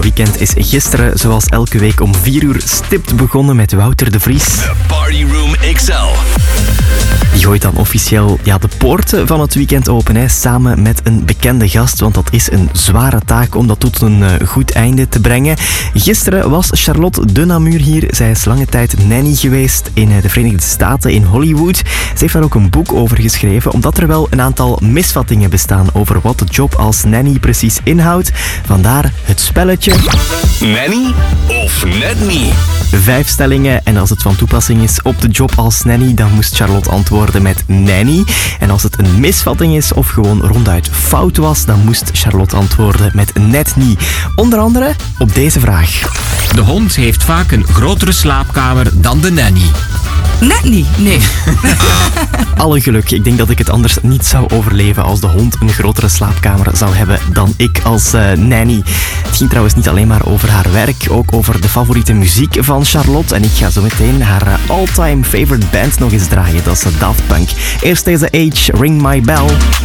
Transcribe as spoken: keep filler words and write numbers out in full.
Weekend is gisteren, zoals elke week, om vier uur stipt begonnen met Wouter de Vries. The Party Room X L. Die gooit dan officieel ja, de poorten van het weekend open, hè, samen met een bekende gast, want dat is een zware taak om dat tot een uh, goed einde te brengen. Gisteren was Charlotte de Namur hier. Zij is lange tijd nanny geweest in uh, de Verenigde Staten, in Hollywood. Ze heeft daar ook een boek over geschreven, omdat er wel een aantal misvattingen bestaan over wat de job als nanny precies inhoudt. Vandaar het spelletje... Nanny of net niet? Vijf stellingen en als het van toepassing is op de job als nanny, dan moest Charlotte antwoorden met nanny. En als het een misvatting is of gewoon ronduit fout was, dan moest Charlotte antwoorden met net niet. Onder andere op deze vraag. De hond heeft vaak een grotere slaapkamer dan de nanny. Net niet, nee. Alle geluk. Ik denk dat ik het anders niet zou overleven als de hond een grotere slaapkamer zou hebben dan ik als uh, nanny. Het ging trouwens niet alleen maar over haar werk, ook over de favoriete muziek van Charlotte. En ik ga zo meteen haar uh, all-time favorite band nog eens draaien. Dat is Daft Punk. Eerst deze Age, Ring My Bell.